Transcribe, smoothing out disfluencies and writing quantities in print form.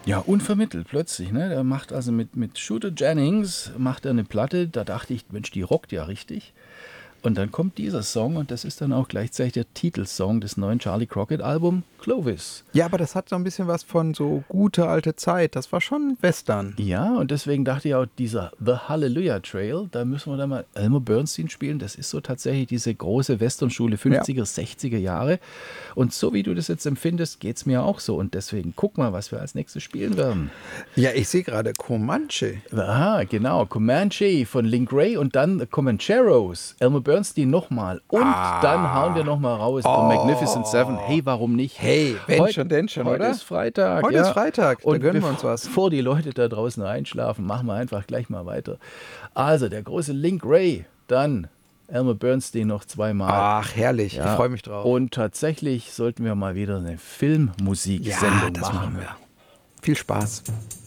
Ja, unvermittelt plötzlich. Ne? Der macht also mit Shooter Jennings macht er eine Platte. Da dachte ich, Mensch, die rockt ja richtig. Und dann kommt dieser Song und das ist dann auch gleichzeitig der Titelsong des neuen Charlie Crockett-Album Clovis. Ja, aber das hat so ein bisschen was von so gute alte Zeit. Das war schon Western. Ja, und deswegen dachte ich auch, dieser The Hallelujah Trail, da müssen wir dann mal Elmer Bernstein spielen. Das ist so tatsächlich diese große Westernschule 50er, 60er Jahre. Und so wie du das jetzt empfindest, geht es mir auch so. Und deswegen guck mal, was wir als nächstes spielen werden. Ja, ich sehe gerade Comanche. Aha, genau. Comanche von Link Ray und dann Comancheros. Elmer Bernstein nochmal. Und dann hauen wir nochmal raus The Magnificent Seven. Hey, warum nicht? Hey, wenn schon, denn schon, heute oder? Ist Freitag. Heute ist Freitag, da und gönnen wir uns was. Bevor die Leute da draußen einschlafen, machen wir einfach gleich mal weiter. Also, der große Link Ray, dann Elmer Bernstein noch zweimal. Ach, herrlich, ich freue mich drauf. Und tatsächlich sollten wir mal wieder eine Filmmusiksendung das machen wir. Viel Spaß.